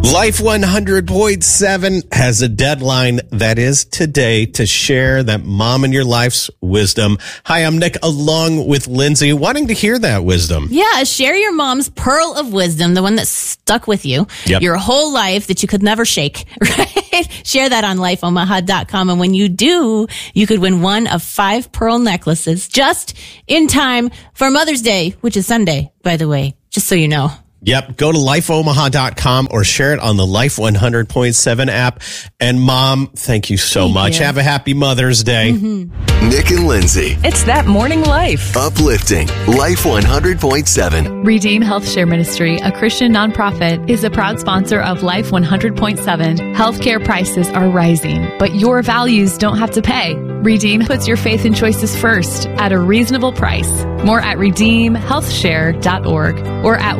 Life 100.7 has a deadline that is today to share that mom in your life's wisdom. Hi, I'm Nick, along with Lindsay, wanting to hear that wisdom. Yeah, share your mom's pearl of wisdom, the one that stuck with you your whole life that you could never shake, right? Share that on lifeomaha.com. And when you do, you could win one of 5 pearl necklaces just in time for Mother's Day, which is Sunday, by the way, just so you know. Yep. Go to lifeomaha.com or share it on the Life 100.7 app. And Mom, thank you so much. Have a happy Mother's Day. Mm-hmm. Nick and Lindsay. It's that morning life. Uplifting Life 100.7. Redeem Health Share Ministry, a Christian nonprofit, is a proud sponsor of Life 100.7. Healthcare prices are rising, but your values don't have to pay. Redeem puts your faith and choices first at a reasonable price. More at redeemhealthshare.org or at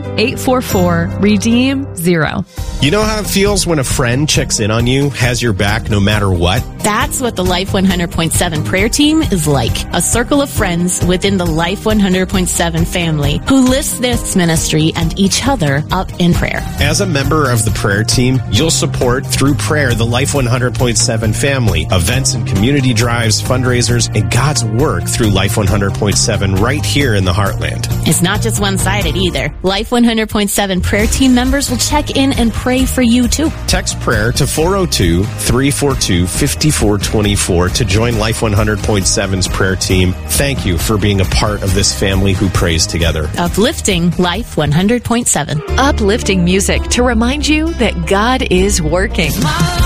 1-844-REDEEM-0. You know how it feels when a friend checks in on you, has your back no matter what? That's what the Life 100.7 prayer team is like. A circle of friends within the Life 100.7 family who lifts this ministry and each other up in prayer. As a member of the prayer team, you'll support through prayer the Life 100.7 family, events and community drives, fundraisers, and God's work through Life 100.7 right here in the Heartland. It's not just one-sided either. Life 100.7 prayer team members will check in and pray for you too. Text prayer to 402-342-5424 to join Life 100.7's prayer team. Thank you for being a part of this family who prays together. Uplifting Life 100.7. Uplifting music to remind you that God is working.